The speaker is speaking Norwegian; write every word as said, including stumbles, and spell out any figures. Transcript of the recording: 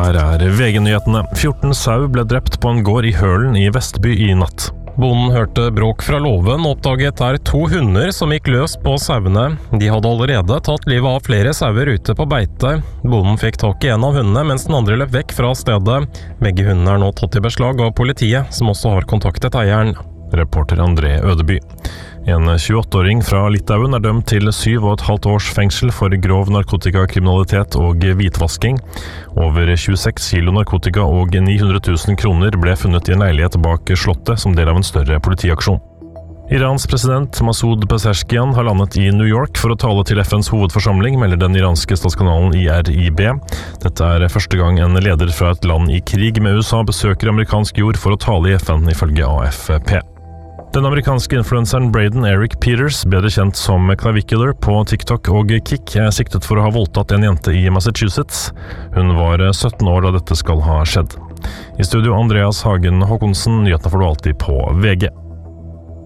her er V G-nyhetene. fjorten sau ble drept på en gård i Hølen i Vestby i natt. Bonden hørte bråk fra låven og oppdaget der to hunder som gikk løs på sauene. De hadde allerede tatt livet av flere sauer ute på beite. Bonden fikk tak i en av hundene, mens den andre løp vekk fra stedet. Begge hundene er nå tatt i beslag av politiet, som også har kontaktet eieren. Reporter André Ødeby. En tjueåtte-åring fra Litauen er dømt til syv og et halvt års fengsel for grov narkotikakriminalitet og hvitvasking. Over tjueseks kilo narkotika og ni hundre tusen kroner ble funnet i en leilighet bak slottet som del av en større politiaksjon. Irans president Masoud Pezeshkian har landet i New York for å tale til F N's hovedforsamling, melder den iranske statskanalen I R I B. Dette er første gang en leder fra et land i krig med U S A besøker amerikansk jord for å tale i F N, ifølge A F P. Den amerikanske influenseren Braden Eric Peters, bedre kjent som Clavicular på TikTok og Kik, er siktet for å ha voldtatt en jente i Massachusetts. Hun var sytten år da dette skal ha skjedd. I studio Andreas Hagen Håkonsen, nyhetene får du alltid på V G.